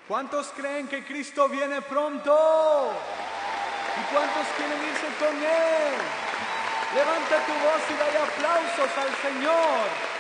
¿Cuántos creen que Cristo viene pronto? ¿Y cuántos quieren irse con Él? Levanta tu voz y dale aplausos al Señor.